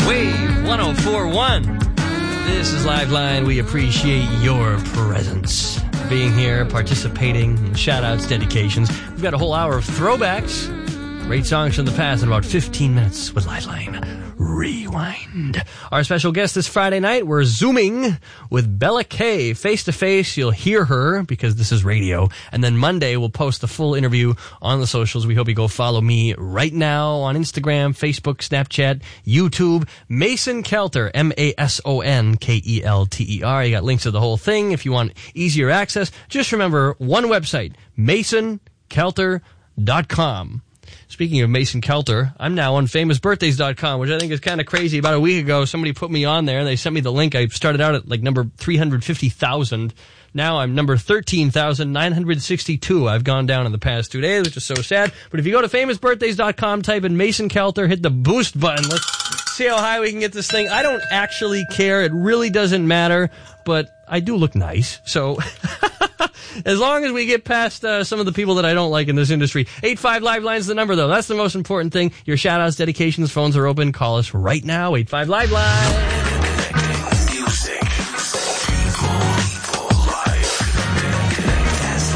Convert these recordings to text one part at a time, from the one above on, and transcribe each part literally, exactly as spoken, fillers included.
Wave one oh four point one. This is Liveline. We appreciate your presence, being here, participating, and shout-outs, dedications. We've got a whole hour of throwbacks, great songs from the past, in about fifteen minutes with Liveline Rewind. Our special guest this Friday night, we're Zooming with Bella Kay. Face-to-face, you'll hear her because this is radio. And then Monday, we'll post the full interview on the socials. We hope you go follow me right now on Instagram, Facebook, Snapchat, YouTube. Mason Kelter, M A S O N K E L T E R. You got links to the whole thing if you want easier access. Just remember, one website, mason kelter dot com. Speaking of Mason Kelter, I'm now on famous birthdays dot com, which I think is kind of crazy. About a week ago, somebody put me on there, and they sent me the link. I started out at like number three hundred fifty thousand. Now I'm number thirteen thousand nine hundred sixty-two. I've gone down in the past two days, which is so sad. But if you go to famous birthdays dot com, type in Mason Kelter, hit the boost button. Let's see how high we can get this thing. I don't actually care. It really doesn't matter. But I do look nice, so as long as we get past uh, some of the people that I don't like in this industry. eight five Liveline's the number, though. That's the most important thing. Your shout-outs, dedications, phones are open. Call us right now, eight five Liveline. Music, people, people, life. That's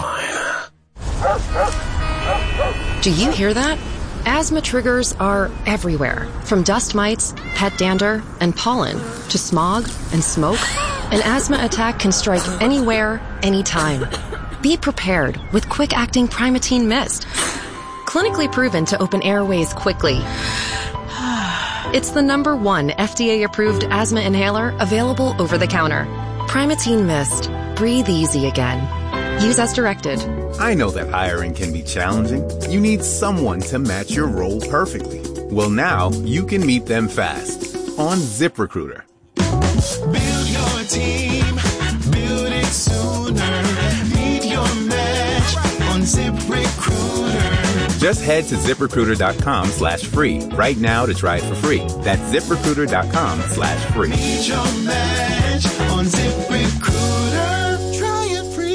Liveline. Do you hear that? Asthma triggers are everywhere, from dust mites, pet dander, and pollen, to smog and smoke. An asthma attack can strike anywhere, anytime. Be prepared with quick-acting Primatene Mist. Clinically proven to open airways quickly. It's the number one F D A-approved asthma inhaler available over the counter. Primatene Mist. Breathe easy again. Use as directed. I know that hiring can be challenging. You need someone to match your role perfectly. Well, now you can meet them fast on ZipRecruiter. Build your team, build it sooner. Meet your match on ZipRecruiter. Just head to ZipRecruiter.com slash free right now to try it for free. That's ZipRecruiter.com slash free. Meet your match on ZipRecruiter. Try it free.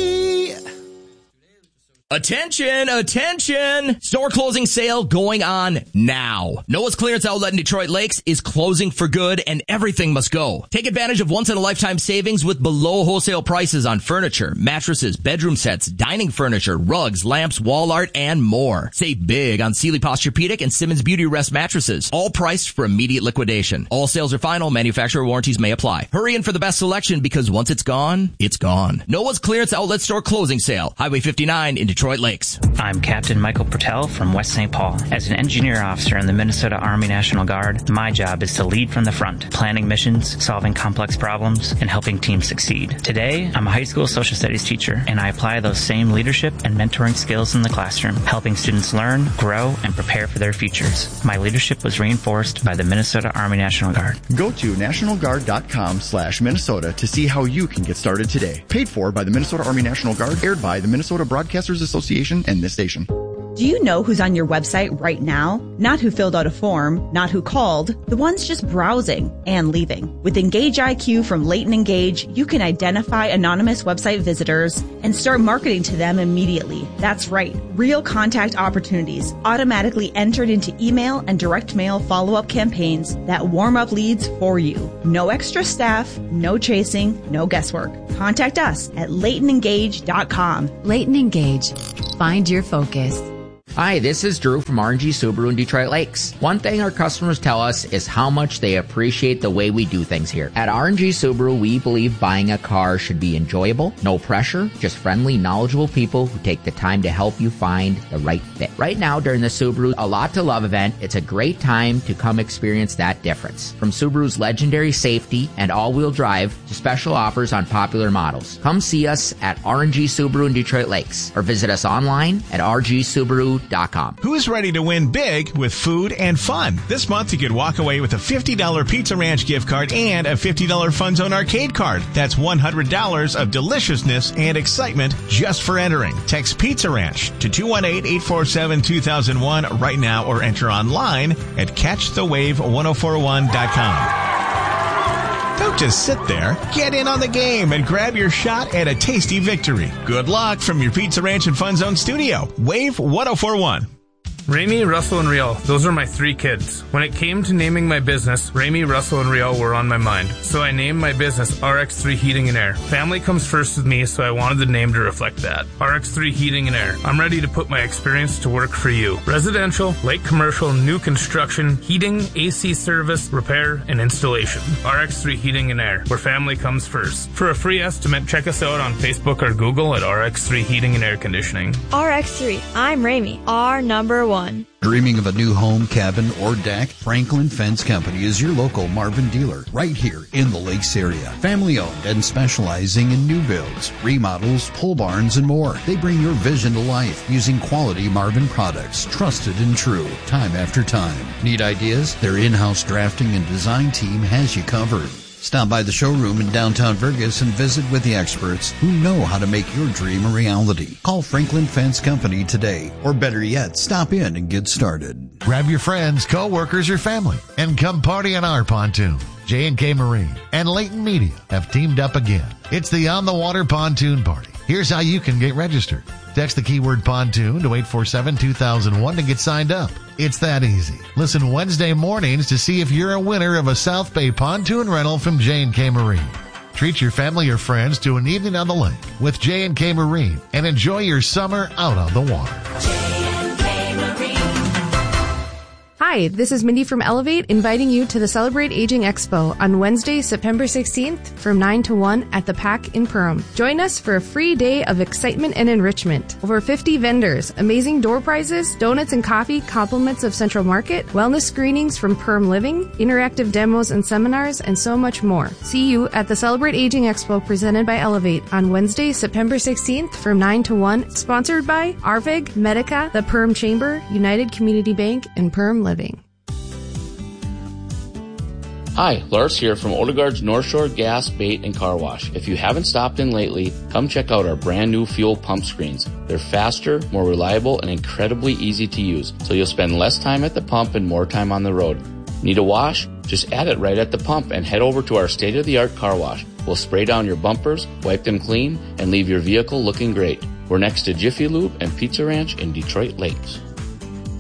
Attention, attention! Store closing sale going on now. Noah's Clearance Outlet in Detroit Lakes is closing for good and everything must go. Take advantage of once-in-a-lifetime savings with below wholesale prices on furniture, mattresses, bedroom sets, dining furniture, rugs, lamps, wall art, and more. Save big on Sealy Posturepedic and Simmons Beauty Rest mattresses, all priced for immediate liquidation. All sales are final, manufacturer warranties may apply. Hurry in for the best selection because once it's gone, it's gone. Noah's Clearance Outlet Store closing sale, Highway fifty-nine in Detroit Lakes. I'm Captain Michael Pertel from West Saint Paul. As an engineer officer in the Minnesota Army National Guard, my job is to lead from the front, planning missions, solving complex problems, and helping teams succeed. Today, I'm a high school social studies teacher, and I apply those same leadership and mentoring skills in the classroom, helping students learn, grow, and prepare for their futures. My leadership was reinforced by the Minnesota Army National Guard. Go to nationalguard.com slash Minnesota to see how you can get started today. Paid for by the Minnesota Army National Guard, aired by the Minnesota Broadcasters Association and this station. Do you know who's on your website right now? Not who filled out a form, not who called, the ones just browsing and leaving. With Engage I Q from Leighton Engage, you can identify anonymous website visitors and start marketing to them immediately. That's right. Real contact opportunities automatically entered into email and direct mail follow-up campaigns that warm up leads for you. No extra staff, no chasing, no guesswork. Contact us at leighton engage dot com. Leighton Engage. Find your focus. Hi, this is Drew from R and G Subaru in Detroit Lakes. One thing our customers tell us is how much they appreciate the way we do things here. At R and G Subaru, we believe buying a car should be enjoyable, no pressure, just friendly, knowledgeable people who take the time to help you find the right fit. Right now, during the Subaru A Lot to Love event, it's a great time to come experience that difference. From Subaru's legendary safety and all-wheel drive to special offers on popular models. Come see us at R and G Subaru in Detroit Lakes or visit us online at r g subaru dot com. Who's ready to win big with food and fun? This month you could walk away with a fifty dollars Pizza Ranch gift card and a fifty dollars Fun Zone arcade card. That's one hundred dollars of deliciousness and excitement just for entering. Text Pizza Ranch to two one eight, eight four seven, two thousand one right now or enter online at catch the wave ten forty-one dot com. Don't just sit there. Get in on the game and grab your shot at a tasty victory. Good luck from your Pizza Ranch and Fun Zone studio. Wave ten forty-one. Ramey, Russell, and Riel, those are my three kids. When it came to naming my business, Ramey, Russell, and Riel were on my mind. So I named my business R X three Heating and Air. Family comes first with me, so I wanted the name to reflect that. R X three Heating and Air. I'm ready to put my experience to work for you. Residential, light commercial, new construction, heating, A C service, repair, and installation. R X three Heating and Air, where family comes first. For a free estimate, check us out on Facebook or Google at R X three Heating and Air Conditioning. R X three. I'm Ramey. Our number one. Dreaming of a new home, cabin, or deck? Franklin Fence Company is your local Marvin dealer right here in the Lakes area. Family owned and specializing in new builds, remodels, pole barns, and more. They bring your vision to life using quality Marvin products, trusted and true, time after time. Need ideas? Their in-house drafting and design team has you covered. Stop by the showroom in downtown Vergas and visit with the experts who know how to make your dream a reality. Call Franklin Fence Company today, or better yet, stop in and get started. Grab your friends, co-workers, or family and come party on our pontoon. J and K Marine and Leighton Media have teamed up again. It's the On the Water Pontoon Party. Here's how you can get registered. Text the keyword pontoon to eight four seven, two thousand one to get signed up. It's that easy. Listen Wednesday mornings to see if you're a winner of a South Bay pontoon rental from J and K Marine. Treat your family or friends to an evening on the lake with J and K Marine and enjoy your summer out on the water. Hi, this is Mindy from Elevate inviting you to the Celebrate Aging Expo on Wednesday, September sixteenth from nine to one at the P A C in Perham. Join us for a free day of excitement and enrichment. Over fifty vendors, amazing door prizes, donuts and coffee, compliments of Central Market, wellness screenings from Perham Living, interactive demos and seminars, and so much more. See you at the Celebrate Aging Expo presented by Elevate on Wednesday, September sixteenth from nine to one, sponsored by Arvig, Medica, the Perham Chamber, United Community Bank, and Perham Living. Hi, Lars here from Odegaard's North Shore Gas, Bait, and Car Wash. If you haven't stopped in lately, come check out our brand new fuel pump screens. They're faster, more reliable, and incredibly easy to use, so you'll spend less time at the pump and more time on the road. Need a wash? Just add it right at the pump and head over to our state-of-the-art car wash. We'll spray down your bumpers, wipe them clean, and leave your vehicle looking great. We're next to Jiffy Lube and Pizza Ranch in Detroit Lakes.